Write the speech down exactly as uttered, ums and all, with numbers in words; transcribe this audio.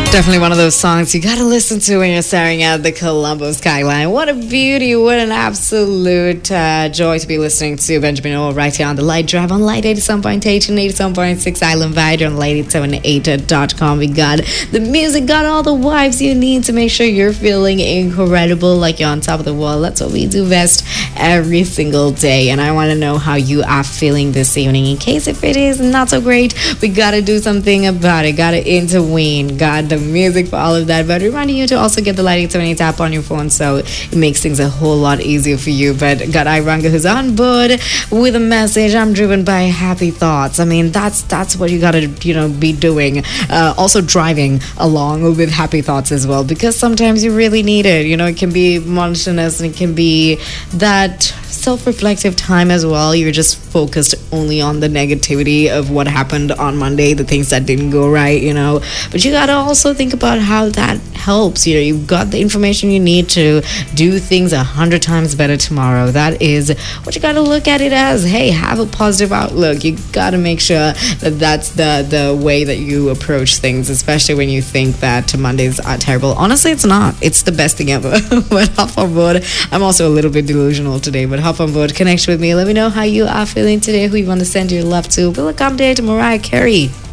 Definitely one of those songs you gotta listen to when you're staring at the Colombo skyline. What a beauty, what an absolute uh, joy to be listening to Benjamin O right here on the Light Drive on Light eighty-seven point eight and eighty-seven point six Island Vibe on light eight seven eight dot com. We got the music, got all the vibes you need to make sure you're feeling incredible, like you're on top of the world. That's what we do best every single day. And I want to know how you are feeling this evening. In case if it is not so great, we gotta do something about it. Gotta intervene. Got the music for all of that, but reminding you to also get the Light eight seven eight app on your phone so it makes things a whole lot easier for you. But got Iranga who's on board with a message. I'm driven by happy thoughts. I mean, that's that's what you gotta, you know, be doing. Uh, also driving along with happy thoughts as well, because sometimes you really need it. You know, it can be monotonous and it can be that self-reflective time as well. You're just focused only on the negativity of what happened on Monday, the things that didn't go right, you know. But you gotta also think about how that helps. You know, you've got the information you need to do things a hundred times better tomorrow. That is what you gotta look at it as. Hey, have a positive outlook. You gotta make sure that that's the the way that you approach things, especially when you think that Mondays are terrible. Honestly, it's not. It's the best thing ever. But hop on board. I'm also a little bit delusional today, but hop on board, connect with me. Let me know how you are feeling today, who you want to send your love to. Welcome day to Mariah Carey.